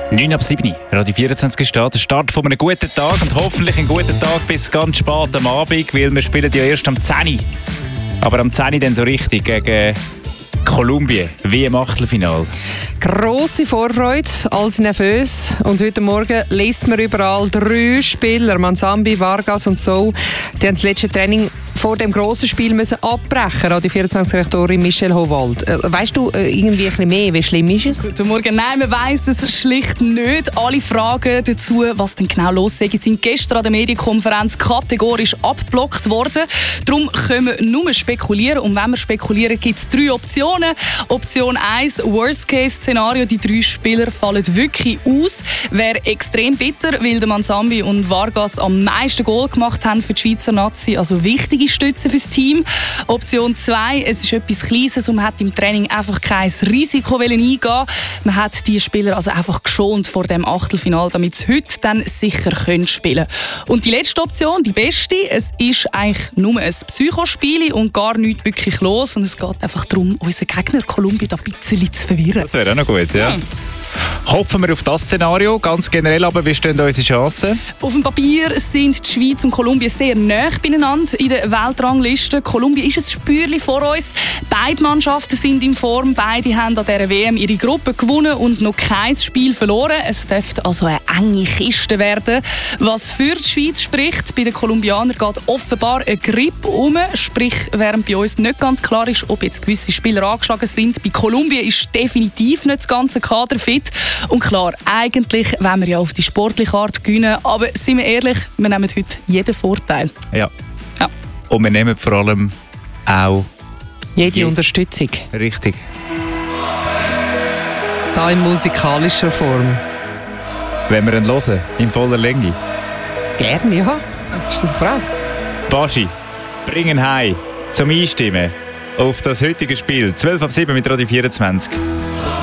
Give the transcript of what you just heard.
9:07, Radio 24 steht. Der Start von einem guten Tag und hoffentlich einen guten Tag bis ganz spät am Abend, weil wir spielen ja erst am 10 Uhr. Aber am 10 Uhr dann so richtig gegen Kolumbien, wie im Achtelfinale. Grosse Vorfreude, alles nervös. Und heute Morgen liest man überall 3 Spieler, Manzambi, Vargas und So, die haben das letzte Training vor dem grossen Spiel müssen abbrechen. Radio 24-Rektorin Michelle Howald. Weißt du irgendwie ein bisschen mehr, wie schlimm ist es? Guten Morgen. Nein, man weiss es schlicht nicht. Alle Fragen dazu, was denn genau los ist, sind gestern an der Medienkonferenz kategorisch abgeblockt worden. Darum können wir nur spekulieren. Und wenn wir spekulieren, gibt es 3 Optionen. Option 1, Worst-Case-Szenario. Die 3 Spieler fallen wirklich aus. Wäre extrem bitter, weil der Manzambi und Vargas am meisten Goal gemacht haben für die Schweizer Nazi. Also wichtige Stütze fürs Team. Option 2, es ist etwas Kleines und man hat im Training einfach kein Risiko eingehen. Man hat die Spieler also einfach geschont vor dem Achtelfinale, damit sie heute dann sicher spielen können. Und die letzte Option, die beste, es ist eigentlich nur ein Psychospiel und gar nichts wirklich los. Und es geht einfach darum, unseren Gegner Kolumbien ein bisschen zu verwirren. Das wäre auch noch gut, ja. Hoffen wir auf das Szenario. Ganz generell aber, wie stehen unsere Chancen? Auf dem Papier sind die Schweiz und Kolumbien sehr nah beieinander in der Weltrangliste. Kolumbien ist ein Spürchen vor uns. Beide Mannschaften sind in Form. Beide haben an dieser WM ihre Gruppe gewonnen und noch kein Spiel verloren. Es dürfte also eine enge Kiste werden. Was für die Schweiz spricht, bei den Kolumbianern geht offenbar eine Grippe um. Sprich, während bei uns nicht ganz klar ist, ob jetzt gewisse Spieler angeschlagen sind. Bei Kolumbien ist definitiv nicht das ganze Kader fit. Und klar, eigentlich wollen wir ja auf die sportliche Art gewinnen, aber seien wir ehrlich, wir nehmen heute jeden Vorteil. Ja. Und wir nehmen vor allem auch jede Unterstützung. Richtig. Da in musikalischer Form. Wenn wir ihn hören, in voller Länge. Gerne, ja. Ist das eine Frage? Baschi, bring ihn heim zum Einstimmen auf das heutige Spiel. 12:07 mit Radio 24.